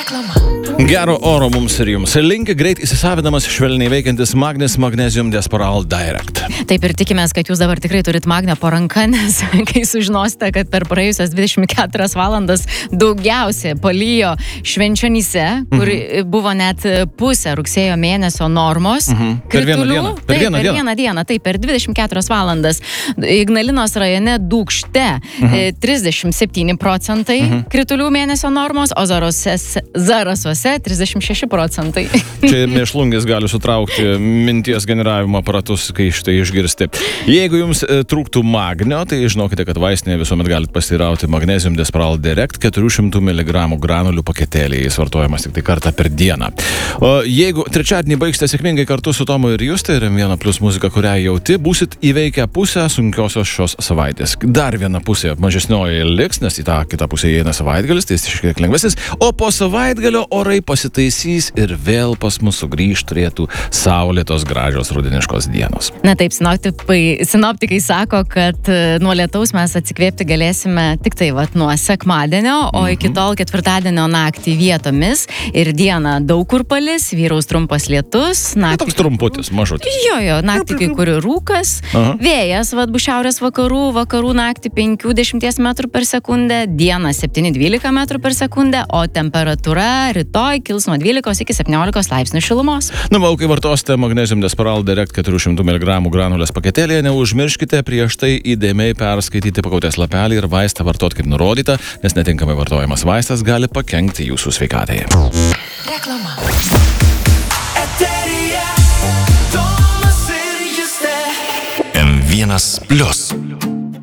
Gero oro mums ir jums. Linki greit įsisavinamas švelniai veikiantis Magnis Magnesium Desporal Direct. Taip ir tikimės, kad jūs dabar tikrai turit magnio po ranka, nes kai sužinosite, kad per praėjusias 24 valandas daugiausiai palijo Švenčionyse, kur buvo net pusė rugsėjo mėnesio normos. Per vieną dieną. Per vieną dieną, taip, per 24 valandas. Ignalinos rajone Dūkšte 37% kritulių mėnesio normos, o Zarasuose 36%. Čia mėšlungis gali sutraukti minties generavimo aparatus, kai štai išgirsti. Jeigu jums trūktų magnio, tai žinokite, kad vaistinėje visuomet galite pasiteirauti Magnesium Desporal Direct 400 mg granulių paketėlį. Jis vartojamas tik tai kartą per dieną. O jeigu trečiadienį baigsite sėkmingai kartu su Tomu ir Juste ir M1 Plus muzika, kurią jauti, būsit įveikę pusę sunkiosios šios savaitės. Dar viena pusė mažesnioji liks, nes į tą kitą pusę įeina savaitgalis, tai jis šiek tiek lengvesnis, o po savaitgalio orai pasitaisys ir vėl pas mus sugrįžt turėtų saulėtos gražios rudeniškos dienos. Na taip, sinoptikai sako, kad nuo lietaus mes atsikvėpti galėsime tik tai nuo sekmadienio, o iki tol ketvirtadienio naktį vietomis ir dieną daug kur palis, vyraus trumpas lietus. Naktį... Toks trumputis, mažutis. Jo, naktį kai kur rūkas, vėjas, bus šiaurės vakarų naktį 5-10 metrų per sekundę, dieną 7-12 metrų per sekundę, o temperatūra rytoj kils nuo 12 iki 17 laipsnių šilumos. Na, kai vartosite Magnesium Desporal Direct 400 mg granulės paketėlėje, neužmirškite prieš tai įdėmiai perskaityti pakautės lapelį ir vaistą vartot kaip nurodyta, nes netinkamai vartojamas vaistas gali pakenkti jūsų sveikatai. Reklama. M1 Plus.